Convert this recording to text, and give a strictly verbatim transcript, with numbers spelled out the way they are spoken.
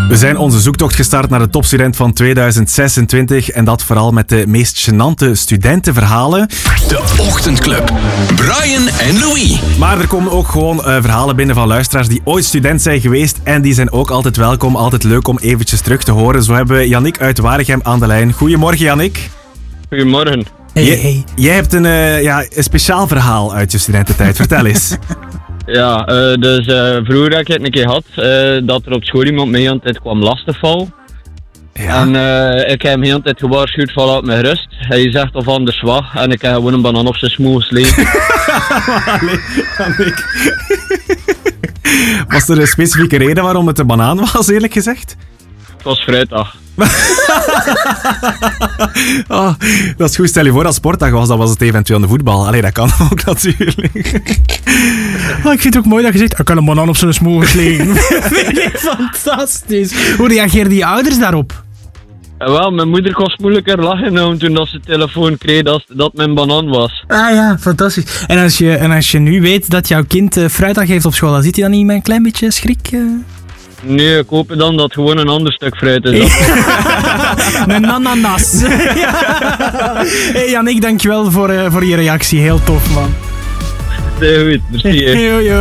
We zijn onze zoektocht gestart naar de topstudent van tweeduizend zesentwintig en dat vooral met de meest gênante studentenverhalen. De Ochtendclub. Brian en Louis. Maar er komen ook gewoon uh, verhalen binnen van luisteraars die ooit student zijn geweest en die zijn ook altijd welkom, altijd leuk om eventjes terug te horen. Zo hebben we Yannick uit Waregem aan de lijn. Goedemorgen, Yannick. Goedemorgen. Hey, J- hey. Jij hebt een, uh, ja, een speciaal verhaal uit je studententijd. Vertel eens. Ja, uh, dus uh, vroeger heb ik het een keer gehad uh, dat er op school iemand mij aan het tijd kwam lastigvallen. Ja. En uh, ik heb hem heel de tijd gewaarschuwd van laat me rust. Hij zegt of anders wat en ik heb gewoon een banaan op zijn smoel geslegen. Allee, Yannick. Was er een specifieke reden waarom het een banaan was, eerlijk gezegd? Het was vrijdag. Oh, dat is goed. Stel je voor als sportdag was, dan was het eventueel de voetbal. Allee, dat kan ook natuurlijk. Oh, ik vind het ook mooi dat je zegt, ik kan een banaan op zijn smoel geslegen. Vind ik fantastisch. Hoe reageerden je ouders daarop? En wel, mijn moeder kon moeilijker lachen nou, toen dat ze telefoon kreeg dat, dat mijn banaan was. Ah ja, fantastisch. En als je, en als je nu weet dat jouw kind uh, fruitdag heeft op school, dan zit hij dan niet met een klein beetje schrik? Uh... Nee, ik hoop dan dat het gewoon een ander stuk fruit is. Een ananas. Ja. Hey Yannick, dankjewel voor, uh, voor je reactie. Heel tof, man. Heel goed, merci. Yo, yo.